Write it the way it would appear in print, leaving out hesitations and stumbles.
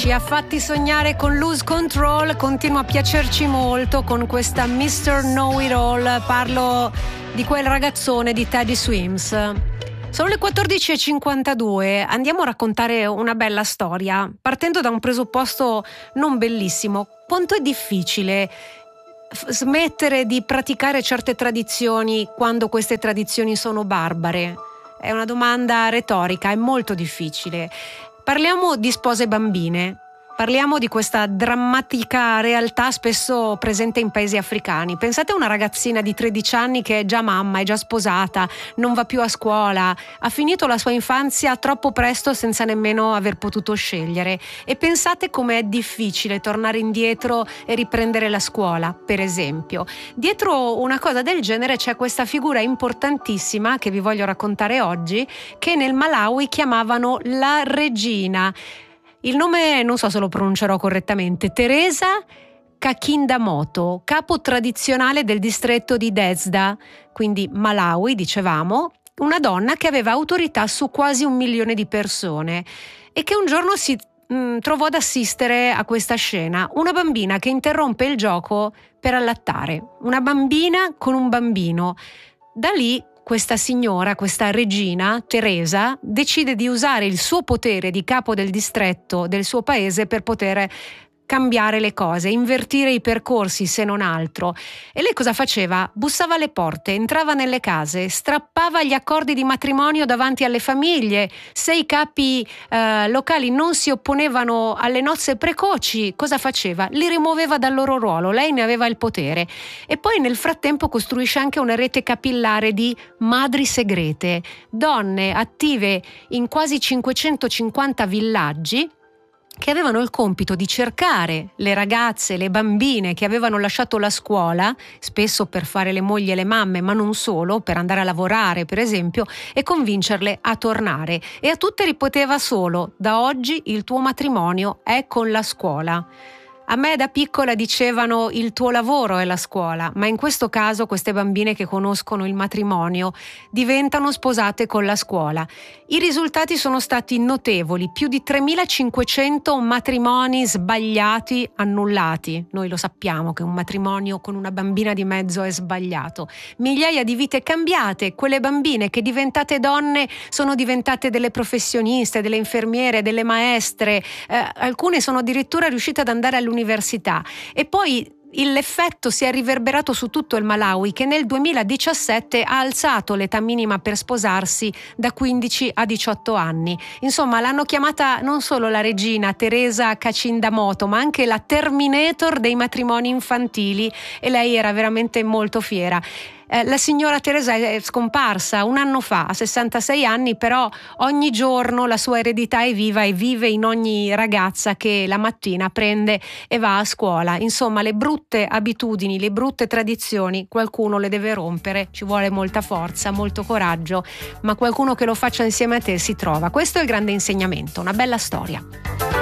Ci ha fatti sognare con Lose Control, continua a piacerci molto con questa Mr. Know-It-All. Parlo di quel ragazzone di Teddy Swims. Sono le 14:52, andiamo a raccontare una bella storia, partendo da un presupposto non bellissimo. Quanto è difficile smettere di praticare certe tradizioni quando queste tradizioni sono barbare? È una domanda retorica, è molto difficile. Parliamo di spose bambine. Parliamo di questa drammatica realtà spesso presente in paesi africani. Pensate a una ragazzina di 13 anni che è già mamma, è già sposata, non va più a scuola, ha finito la sua infanzia troppo presto senza nemmeno aver potuto scegliere. E pensate com'è difficile tornare indietro e riprendere la scuola, per esempio. Dietro una cosa del genere c'è questa figura importantissima che vi voglio raccontare oggi, che nel Malawi chiamavano la regina. Il nome non so se lo pronuncerò correttamente, Teresa Kakinda-Moto, capo tradizionale del distretto di Dedza, quindi Malawi, dicevamo, una donna che aveva autorità su quasi 1 milione di persone e che un giorno si trovò ad assistere a questa scena, una bambina che interrompe il gioco per allattare, una bambina con un bambino. Da lì questa signora, questa regina, Teresa, decide di usare il suo potere di capo del distretto del suo paese per poter cambiare le cose, invertire i percorsi se non altro. E lei cosa faceva? Bussava alle porte, entrava nelle case, strappava gli accordi di matrimonio davanti alle famiglie. Se i capi locali non si opponevano alle nozze precoci, cosa faceva? Li rimuoveva dal loro ruolo, lei ne aveva il potere. E poi nel frattempo costruisce anche una rete capillare di madri segrete, donne attive in quasi 550 villaggi, che avevano il compito di cercare le ragazze, le bambine che avevano lasciato la scuola, spesso per fare le mogli e le mamme, ma non solo, per andare a lavorare per esempio, e convincerle a tornare. E a tutte ripeteva solo: da oggi il tuo matrimonio è con la scuola. A me da piccola dicevano il tuo lavoro è la scuola, ma in questo caso queste bambine che conoscono il matrimonio diventano sposate con la scuola. I risultati sono stati notevoli, più di 3.500 matrimoni sbagliati annullati. Noi lo sappiamo che un matrimonio con una bambina di mezzo è sbagliato. Migliaia di vite cambiate, quelle bambine che diventate donne sono diventate delle professioniste, delle infermiere, delle maestre, alcune sono addirittura riuscite ad andare all'università. E poi l'effetto si è riverberato su tutto il Malawi, che nel 2017 ha alzato l'età minima per sposarsi da 15 a 18 anni. Insomma, l'hanno chiamata non solo la regina Teresa Kakinda-Moto, ma anche la Terminator dei matrimoni infantili, e lei era veramente molto fiera. La signora Teresa è scomparsa 1 anno fa, a 66 anni, però ogni giorno la sua eredità è viva e vive in ogni ragazza che la mattina prende e va a scuola. Insomma, le brutte abitudini, le brutte tradizioni, qualcuno le deve rompere, ci vuole molta forza, molto coraggio, ma qualcuno che lo faccia insieme a te si trova. Questo è il grande insegnamento, una bella storia.